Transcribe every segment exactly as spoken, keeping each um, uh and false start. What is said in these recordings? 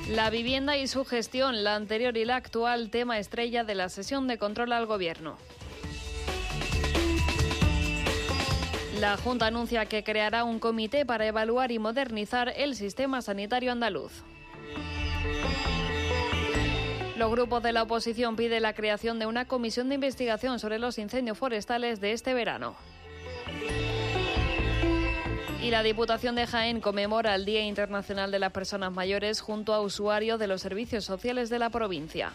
La vivienda y su gestión, la anterior y la actual, tema estrella de la sesión de control al Gobierno. La Junta anuncia que creará un comité para evaluar y modernizar el sistema sanitario andaluz. Los grupos de la oposición piden la creación de una comisión de investigación sobre los incendios forestales de este verano. Y la Diputación de Jaén conmemora el Día Internacional de las Personas Mayores junto a usuarios de los servicios sociales de la provincia.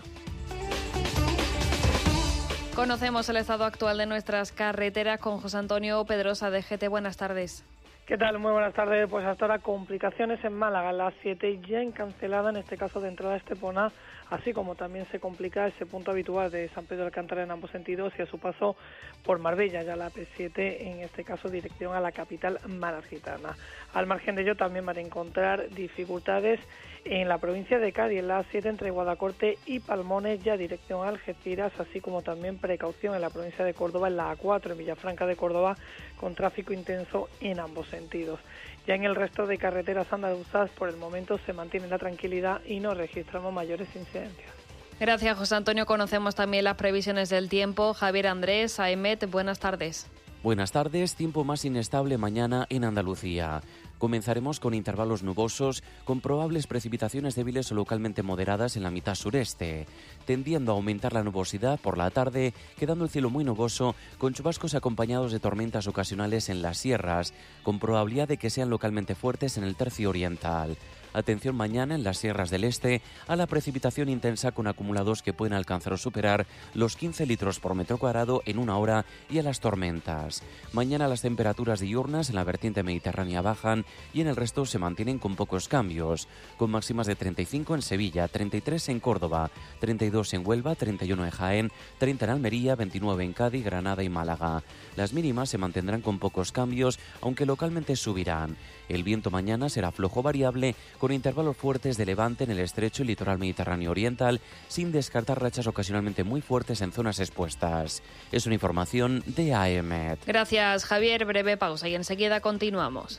Conocemos el estado actual de nuestras carreteras con José Antonio Pedrosa de G T. Buenas tardes. ¿Qué tal? Muy buenas tardes. Pues hasta ahora complicaciones en Málaga, la A siete ya encancelada, en este caso de entrada a Estepona, así como también se complica ese punto habitual de San Pedro de Alcántara en ambos sentidos y a su paso por Marbella, ya la P siete, en este caso dirección a la capital malacitana. Al margen de ello también van a encontrar dificultades en la provincia de Cádiz, en la A siete entre Guadacorte y Palmones, ya dirección a Algeciras, así como también precaución en la provincia de Córdoba, en la A cuatro en Villafranca de Córdoba, con tráfico intenso en ambos sentidos. Ya en el resto de carreteras andaluzas, por el momento se mantiene la tranquilidad y no registramos mayores incidencias. Gracias, José Antonio. Conocemos también las previsiones del tiempo. Javier Andrés, A E M E T, buenas tardes. Buenas tardes. Tiempo más inestable mañana en Andalucía. Comenzaremos con intervalos nubosos, con probables precipitaciones débiles o localmente moderadas en la mitad sureste, tendiendo a aumentar la nubosidad por la tarde, quedando el cielo muy nuboso, con chubascos acompañados de tormentas ocasionales en las sierras, con probabilidad de que sean localmente fuertes en el tercio oriental. Atención mañana en las sierras del este a la precipitación intensa con acumulados que pueden alcanzar o superar los quince litros por metro cuadrado en una hora y a las tormentas. Mañana las temperaturas diurnas en la vertiente mediterránea bajan y en el resto se mantienen con pocos cambios, con máximas de treinta y cinco en Sevilla, treinta y tres en Córdoba, treinta y dos en Huelva, treinta y uno en Jaén, treinta en Almería, veintinueve en Cádiz, Granada y Málaga. Las mínimas se mantendrán con pocos cambios, aunque localmente subirán. El viento mañana será flojo variable, con intervalos fuertes de levante en el estrecho y litoral mediterráneo oriental, sin descartar rachas ocasionalmente muy fuertes en zonas expuestas. Es una información de A E M E T. Gracias, Javier. Breve pausa y enseguida continuamos.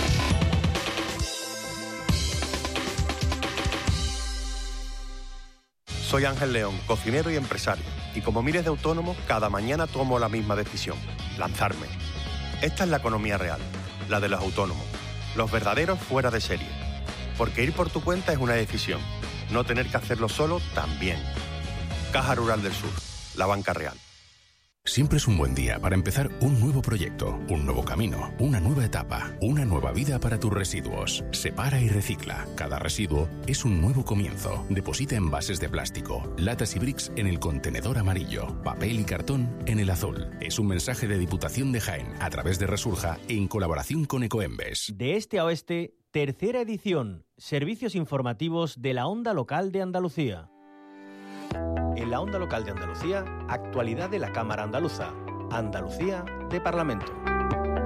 Soy Ángel León, cocinero y empresario, y como miles de autónomos, cada mañana tomo la misma decisión: lanzarme. Esta es la economía real, la de los autónomos, los verdaderos fuera de serie. Porque ir por tu cuenta es una decisión, no tener que hacerlo solo también. Caja Rural del Sur, la banca real. Siempre es un buen día para empezar un nuevo proyecto, un nuevo camino, una nueva etapa, una nueva vida para tus residuos. Separa y recicla. Cada residuo es un nuevo comienzo. Deposita envases de plástico, latas y bricks en el contenedor amarillo, papel y cartón en el azul. Es un mensaje de Diputación de Jaén a través de Resurja en colaboración con Ecoembes. De este a oeste, tercera edición. Servicios informativos de la Onda Local de Andalucía. En la Onda Local de Andalucía, actualidad de la Cámara Andaluza. Andalucía de Parlamento.